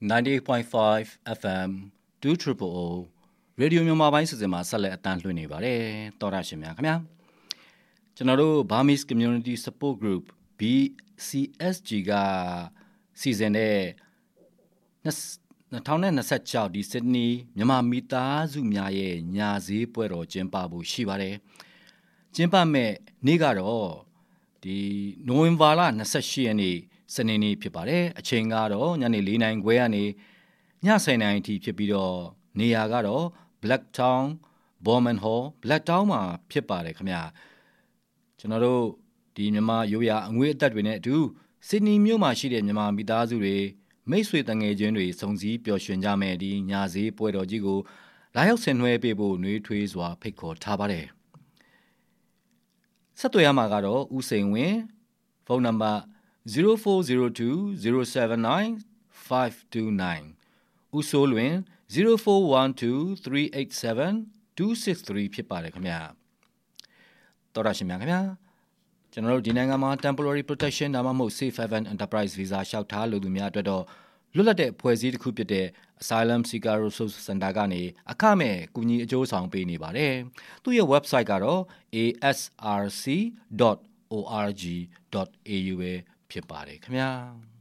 98.5 FM 200 ရေဒီယိုမြန်မာပိုင်းစီစဉ်မှာဆက်လက်အတန်းလွှင့်နေပါတယ်တော်ရရှင်များခင်ဗျာကျွန်တော်တို့ Burmese Community Support Group BCSG ကစီစဉ်တဲ့2026ဒီ Sydney မြန်မာမိသားစုများရဲ့ညာဈေးပွဲတော်ကျင်းပဖို့ရှိပါတယ်ကျင်းပမဲ့နေ့ကတော့ဒီနိုဝင်ဘာလ28ရက်နေ့စနေနေ့ဖြစ်ပါတယ်အချိန်ကတော့ညနေ4:00 နာရီခွဲကနေည10:00 နာရီအထိဖြစ်ပြီးတော့နေရာကတော့ Blacktown Bowman Hall Blacktown မှာဖြစ်ပါတယ်ခင်ဗျာကျွန်တော်တို့ဒီမြန်မာရိုးရာအငွေအသက်တွေနဲ့အတူစစ်ဒနီမြို့မှာရှိတဲ့မြန်မာမိသားစုတွေမိတ်ဆွေတငယ်ချင်းတွေစုံစည်းပျော်ရွှင်ကြမယ်ဒီညာဈေးပွဲတော်ကြီးကိုလာရောက်ဆင်နွှဲပေးဖို့နှွေးထွေးစွာဖိတ်ခေါ်ထားပါတယ်ဆက်သွယ်ရမှာကတော့ဦးစိန်ဝင်းဖုန်းနံပါတ်0402079529ဦးစိုးလွင်0412387263ဖြစ်ပါတယ်ခင်ဗျာတော်ရရှိမြခင်ဗျာကျွန်တော်တို့ဒီနိုင်ငံမှာ temporary protection ဒါမှမဟုတ် safe haven enterprise visa လျှောက်ထားလို့သူများအတွက်တော့လွတ်လပ်တဲ့ဖွဲ့စည်းတစ်ခုဖြစ်တဲ့ Asylum Seeker Resource Center ကနေအခမဲ့ကူညီအကျိုးဆောင်ပေးနေပါတယ်သူ့ရဲ့ website ကတော့ asrc.org.au ပဲဖြစ်ပါတယ်ခင်ဗျာ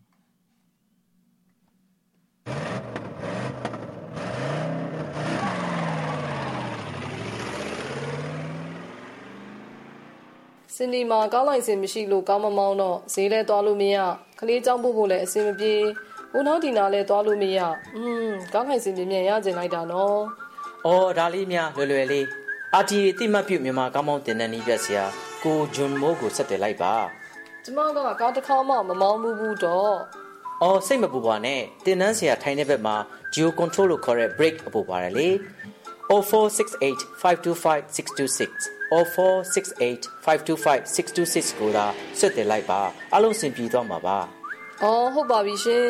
စင်ဒီမှာကားလိုင်စင်မရှိလို့ကောင်းမမောင်းတော့ဈေးလဲသွားလို့မရခလေးကြောင်းဖို့လည်းအဆင်မပြေဦးနောက်ဒီနာလဲသွားလို့မရကားလိုင်စင်ပြင်းရကျင်လိုက်တာနော်အော်ဒါလေးများလွယ်လေးအာတီတိမှတ်ပြုမြန်မာကောင်းမောင်းတင်တဲ့နီးပြဆရာကိုဂျွန်မိုးကိုဆက်သွယ်လိုက်ပါကျမကကားတစ်ခါမှမမောင်းဘူးတော့အော်စိတ်မပူပါနဲ့တင်နန်းဆရာထိုင်တဲ့ဘက်မှာ Geo Control လို့ခေါ်တဲ့ brake အပို့ပါတယ်လေ0468525626 0468525626ကိုသာဆက်သွယ်လိုက်ပါအလုံးစင်ပြေသွားမှာပါအော်ဟုတ်ပါပြီရှင်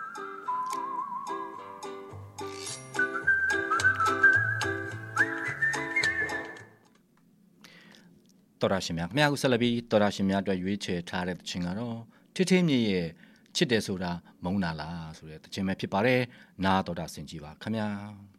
တော်ရရှိမြခင်ဗျာခုဆက်လက်ပြီးတော်ရရှိမြအတွက်ရွေးချယ်ထားတဲ့သချင်းကတော့ထိထိမြေရဲ့ချစ်တယ်ဆိုတာမုန်းတာလားဆိုတဲ့သချင်းပဲဖြစ်ပါတယ်နားတော်တာဆင်ကြည့်ပါခင်ဗျာ